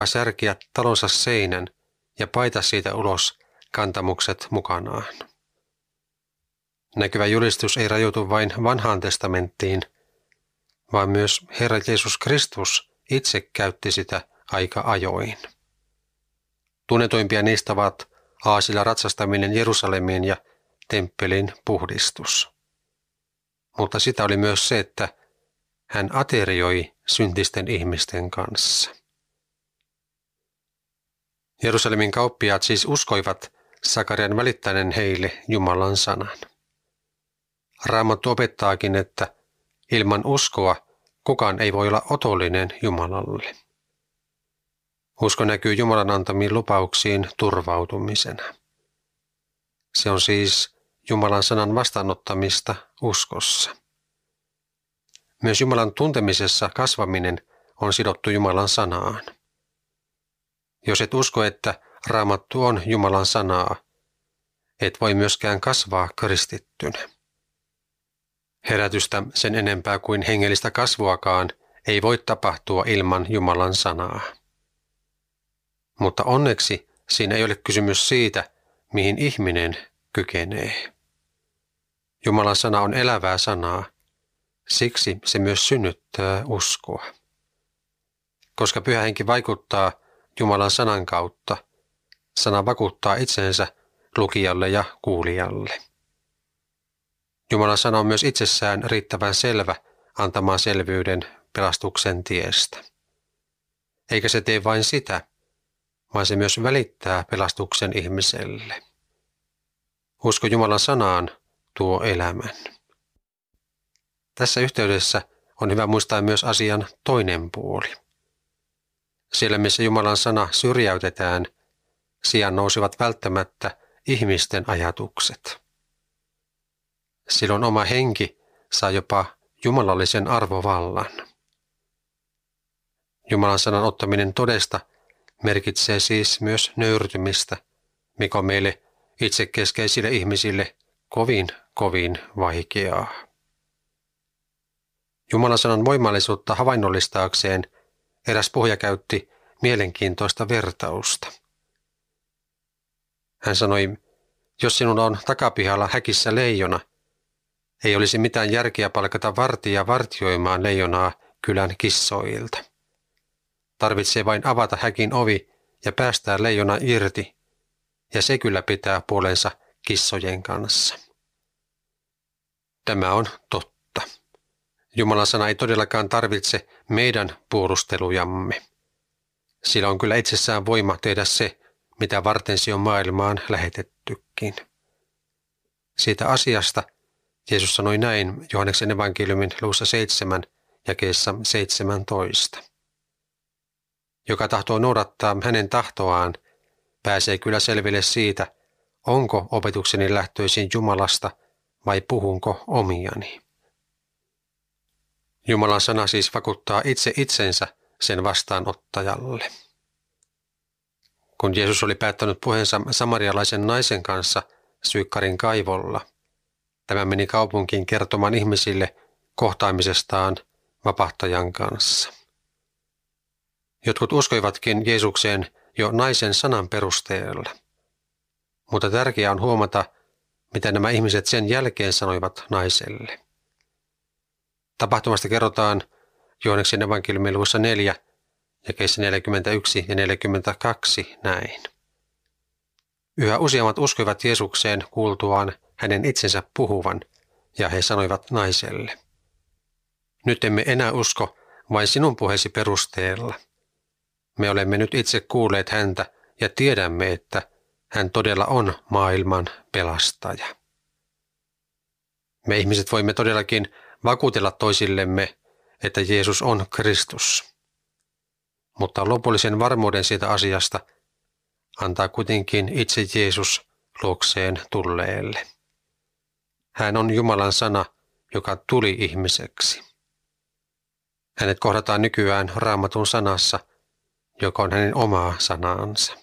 särkiä talonsa seinän ja paita siitä ulos kantamukset mukanaan. Näkyvä julistus ei rajoitu vain vanhaan testamenttiin, vaan myös Herra Jeesus Kristus itse käytti sitä aika ajoin. Tunnetuimpia niistä ovat aasilla ratsastaminen Jerusalemiin ja temppelin puhdistus. Mutta sitä oli myös se, että hän aterioi syntisten ihmisten kanssa. Jerusalemin kauppiaat siis uskoivat Sakarian välittäneen heille Jumalan sanan. Raamattu opettaakin, että ilman uskoa kukaan ei voi olla otollinen Jumalalle. Usko näkyy Jumalan antamiin lupauksiin turvautumisena. Se on siis Jumalan sanan vastaanottamista uskossa. Myös Jumalan tuntemisessa kasvaminen on sidottu Jumalan sanaan. Jos et usko, että Raamattu on Jumalan sanaa, et voi myöskään kasvaa kristittynä. Herätystä sen enempää kuin hengellistä kasvuakaan ei voi tapahtua ilman Jumalan sanaa. Mutta onneksi siinä ei ole kysymys siitä, mihin ihminen kykenee. Jumalan sana on elävää sanaa, siksi se myös synnyttää uskoa. Koska Pyhä Henki vaikuttaa Jumalan sanan kautta, sana vakuuttaa itsensä lukijalle ja kuulijalle. Jumalan sana on myös itsessään riittävän selvä antamaan selvyyden pelastuksen tiestä. Eikä se tee vain sitä, vaan se myös välittää pelastuksen ihmiselle. Usko Jumalan sanaan tuo elämän. Tässä yhteydessä on hyvä muistaa myös asian toinen puoli. Siellä, missä Jumalan sana syrjäytetään, sijaan nousivat välttämättä ihmisten ajatukset. Silloin oma henki saa jopa jumalallisen arvovallan. Jumalan sanan ottaminen todesta merkitsee siis myös nöyrtymistä, mikä on meille itsekeskeisille ihmisille kovin vaikeaa. Jumalan sanan voimallisuutta havainnollistaakseen eräs puhuja käytti mielenkiintoista vertausta. Hän sanoi, jos sinulla on takapihalla häkissä leijona, ei olisi mitään järkeä palkata vartija vartioimaan leijonaa kylän kissoilta. Tarvitsee vain avata häkin ovi ja päästää leijona irti, ja se kyllä pitää puolensa kissojen kanssa. Tämä on totta. Jumalan sana ei todellakaan tarvitse meidän puolustelujamme. Sillä on kyllä itsessään voima tehdä se, mitä varten se on maailmaan lähetettykin. Siitä asiasta Jeesus sanoi näin Johanneksen evankeliumin luvussa 7 jakeessa 17. Joka tahtoo noudattaa hänen tahtoaan, pääsee kyllä selville siitä, onko opetukseni lähtöisin Jumalasta vai puhunko omiani. Jumalan sana siis vakuuttaa itse itsensä sen vastaanottajalle. Kun Jeesus oli päättänyt puheensa samarialaisen naisen kanssa Syykkarin kaivolla, tämä meni kaupunkiin kertomaan ihmisille kohtaamisestaan vapahtajan kanssa. Jotkut uskoivatkin Jeesukseen jo naisen sanan perusteella, mutta tärkeää on huomata, mitä nämä ihmiset sen jälkeen sanoivat naiselle. Tapahtumasta kerrotaan Johanneksen evankeliumin luvussa 4, jakeissa 41 ja 42 näin. Yhä useammat uskoivat Jeesukseen kuultuaan hänen itsensä puhuvan, ja he sanoivat naiselle, nyt emme enää usko vain sinun puheesi perusteella. Me olemme nyt itse kuulleet häntä ja tiedämme, että hän todella on maailman pelastaja. Me ihmiset voimme todellakin vakuutella toisillemme, että Jeesus on Kristus. Mutta lopullisen varmuuden siitä asiasta antaa kuitenkin itse Jeesus luokseen tulleelle. Hän on Jumalan sana, joka tuli ihmiseksi. Hänet kohdataan nykyään Raamatun sanassa, joka on hänen omaa sanaansa.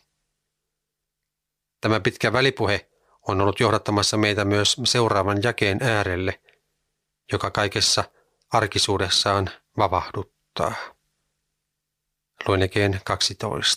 Tämä pitkä välipuhe on ollut johdattamassa meitä myös seuraavan jakeen äärelle, joka kaikessa arkisuudessaan vavahduttaa. Luen jälkeen 12.